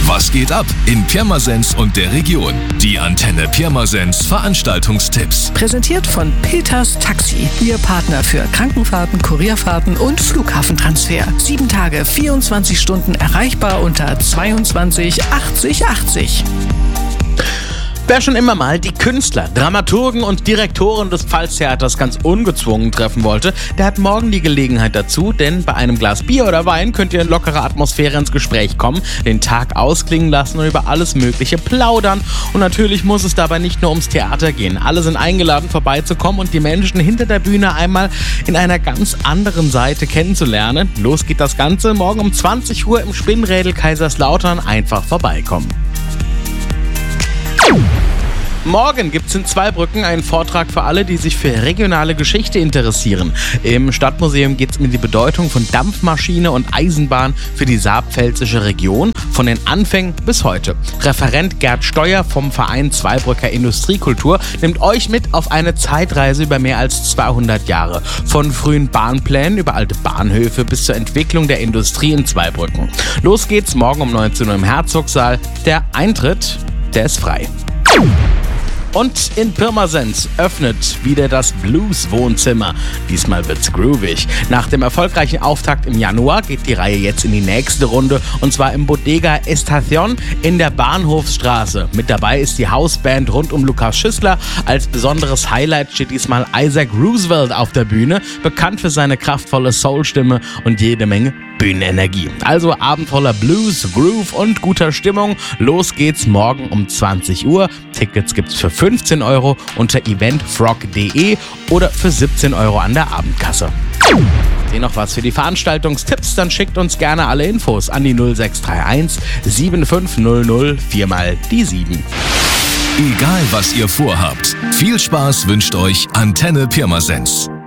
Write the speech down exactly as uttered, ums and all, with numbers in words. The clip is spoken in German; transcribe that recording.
Was geht ab in Pirmasens und der Region? Die Antenne Pirmasens Veranstaltungstipps. Präsentiert von Peters Taxi. Ihr Partner für Krankenfahrten, Kurierfahrten und Flughafentransfer. Sieben Tage, vierundzwanzig Stunden erreichbar unter zweiundzwanzig achtzig achtzig. Wer schon immer mal die Künstler, Dramaturgen und Direktoren des Pfalztheaters ganz ungezwungen treffen wollte, der hat morgen die Gelegenheit dazu, denn bei einem Glas Bier oder Wein könnt ihr in lockerer Atmosphäre ins Gespräch kommen, den Tag ausklingen lassen und über alles Mögliche plaudern. Und natürlich muss es dabei nicht nur ums Theater gehen. Alle sind eingeladen, vorbeizukommen und die Menschen hinter der Bühne einmal in einer ganz anderen Seite kennenzulernen. Los geht das Ganze morgen um zwanzig Uhr im Spinnrädel Kaiserslautern. Einfach vorbeikommen. Morgen gibt's in Zweibrücken einen Vortrag für alle, die sich für regionale Geschichte interessieren. Im Stadtmuseum geht's um die Bedeutung von Dampfmaschine und Eisenbahn für die saarpfälzische Region, von den Anfängen bis heute. Referent Gerd Steuer vom Verein Zweibrücker Industriekultur nimmt euch mit auf eine Zeitreise über mehr als zweihundert Jahre. Von frühen Bahnplänen über alte Bahnhöfe bis zur Entwicklung der Industrie in Zweibrücken. Los geht's morgen um neunzehn Uhr im Herzogssaal. Der Eintritt, der ist frei. Und in Pirmasens öffnet wieder das Blues-Wohnzimmer. Diesmal wird's groovig. Nach dem erfolgreichen Auftakt im Januar geht die Reihe jetzt in die nächste Runde, und zwar im Bodega Estación in der Bahnhofsstraße. Mit dabei ist die Hausband rund um Lukas Schüssler. Als besonderes Highlight steht diesmal Isaac Roosevelt auf der Bühne, bekannt für seine kraftvolle Soul-Stimme und jede Menge Bühnenenergie. Also Abend voller Blues, Groove und guter Stimmung. Los geht's morgen um zwanzig Uhr. Tickets gibt's für fünfzehn Euro unter eventfrog punkt de oder für siebzehn Euro an der Abendkasse. Habt ihr noch was für die Veranstaltungstipps? Dann schickt uns gerne alle Infos an die null sechs drei eins sieben fünf null null vier mal die sieben. Egal was ihr vorhabt, viel Spaß wünscht euch Antenne Pirmasens.